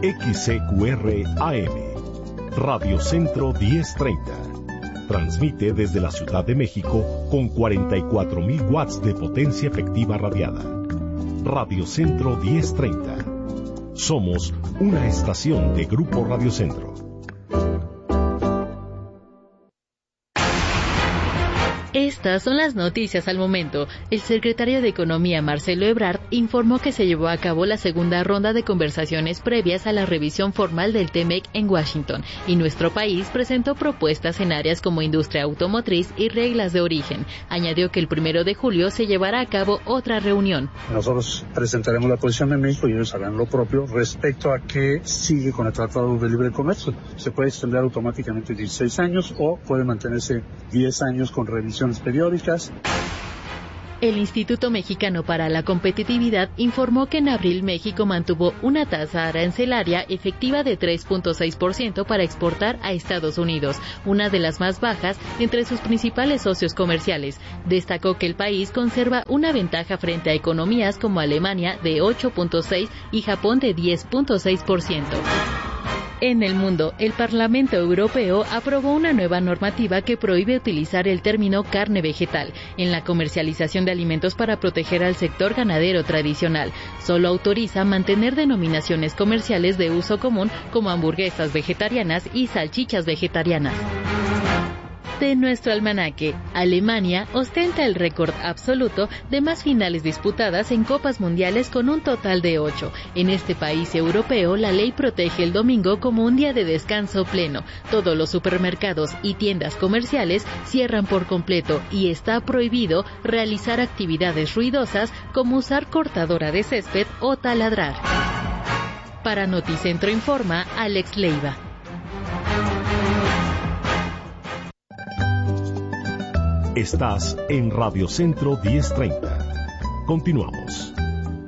XCQR AM, Radio Centro 1030. Transmite desde la Ciudad de México con 44,000 watts de potencia efectiva radiada. Radio Centro 1030. Somos una estación de Grupo Radio Centro. Estas son las noticias al momento. El secretario de Economía, Marcelo Ebrard, informó que se llevó a cabo la segunda ronda de conversaciones previas a la revisión formal del TEMEC en Washington, y nuestro país presentó propuestas en áreas como industria automotriz y reglas de origen. Añadió que el 1 de julio se llevará a cabo otra reunión. Nosotros presentaremos la posición de México y ellos harán lo propio respecto a qué sigue con el Tratado de Libre Comercio. Se puede extender automáticamente 16 años o puede mantenerse 10 años con revisión periódicas. El Instituto Mexicano para la Competitividad informó que en abril México mantuvo una tasa arancelaria efectiva de 3.6% para exportar a Estados Unidos, una de las más bajas entre sus principales socios comerciales. Destacó que el país conserva una ventaja frente a economías como Alemania de 8.6% y Japón de 10.6%. En el mundo, el Parlamento Europeo aprobó una nueva normativa que prohíbe utilizar el término carne vegetal en la comercialización de alimentos para proteger al sector ganadero tradicional. Solo autoriza mantener denominaciones comerciales de uso común como hamburguesas vegetarianas y salchichas vegetarianas. De nuestro almanaque, Alemania ostenta el récord absoluto de más finales disputadas en Copas Mundiales con un total de 8. En este país europeo, la ley protege el domingo como un día de descanso pleno. Todos los supermercados y tiendas comerciales cierran por completo y está prohibido realizar actividades ruidosas como usar cortadora de césped o taladrar. Para Noticentro informa Alex Leiva. Estás en Radio Centro 1030. Continuamos.